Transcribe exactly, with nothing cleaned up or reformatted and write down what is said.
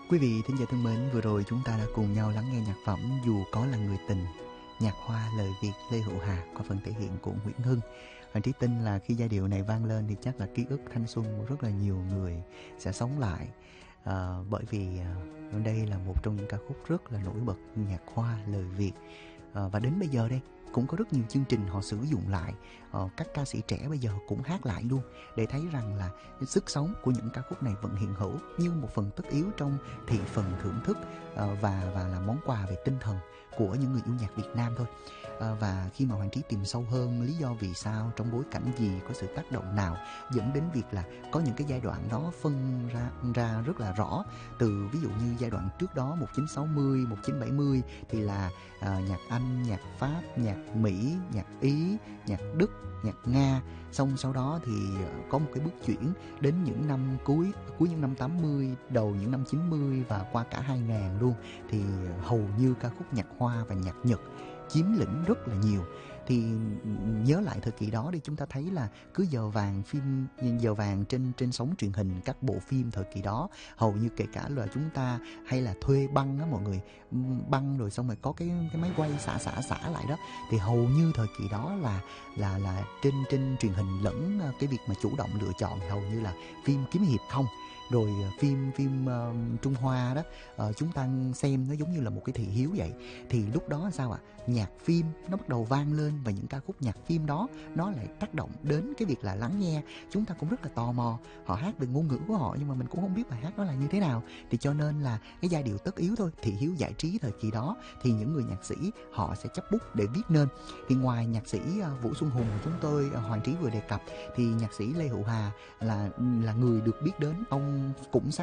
Quý vị thính giả thân mến, vừa rồi chúng ta đã cùng nhau lắng nghe nhạc phẩm Dù Có Là Người Tình, nhạc hoa lời Việt Lê Hữu Hà qua phần thể hiện của Nguyễn Hưng. Hoàng Trí tin là khi giai điệu này vang lên thì chắc là ký ức thanh xuân của rất là nhiều người sẽ sống lại. À, bởi vì à, đây là một trong những ca khúc rất là nổi bật nhạc hoa lời Việt. À, và đến bây giờ đây cũng có rất nhiều chương trình họ sử dụng lại, ờ, các ca sĩ trẻ bây giờ cũng hát lại luôn, để thấy rằng là sức sống của những ca khúc này vẫn hiện hữu như một phần tất yếu trong thị phần thưởng thức ờ, và và là món quà về tinh thần của những người yêu nhạc Việt Nam thôi. Ờ, và khi mà Hoàng Trí tìm sâu hơn lý do vì sao, trong bối cảnh gì, có sự tác động nào dẫn đến việc là có những cái giai đoạn đó phân ra ra rất là rõ. Từ ví dụ như giai đoạn trước đó một chín sáu mươi, một chín bảy mươi thì là ờ, nhạc Anh, nhạc Pháp, nhạc Mỹ, nhạc Ý, nhạc Đức, nhạc Nga. Xong sau đó thì có một cái bước chuyển đến những năm cuối cuối những năm tám mươi, đầu những năm chín mươi và qua cả hai nghìn luôn, thì hầu như ca khúc nhạc Hoa và nhạc Nhật chiếm lĩnh rất là nhiều. Thì nhớ lại thời kỳ đó đi, chúng ta thấy là cứ giờ vàng phim giờ vàng trên trên sóng truyền hình, các bộ phim thời kỳ đó hầu như kể cả là chúng ta hay là thuê băng á mọi người, băng rồi xong rồi có cái cái máy quay xả xả xả lại đó, thì hầu như thời kỳ đó là là là trên trên truyền hình lẫn cái việc mà chủ động lựa chọn hầu như là phim kiếm hiệp không. Rồi phim phim uh, Trung Hoa đó, uh, chúng ta xem nó giống như là một cái thị hiếu vậy. Thì lúc đó sao ạ? À? Nhạc phim nó bắt đầu vang lên và những ca khúc nhạc phim đó nó lại tác động đến cái việc là lắng nghe. Chúng ta cũng rất là tò mò, họ hát về ngôn ngữ của họ nhưng mà mình cũng không biết bài hát đó là như thế nào. Thì cho nên là cái giai điệu tất yếu thôi, thị hiếu giải trí thời kỳ đó, thì những người nhạc sĩ họ sẽ chấp bút để viết nên. Thì ngoài nhạc sĩ uh, Vũ Xuân Hùng của chúng tôi, uh, Hoàng Trí vừa đề cập, thì nhạc sĩ Lê Hữu Hà là là người được biết đến. Ông cũng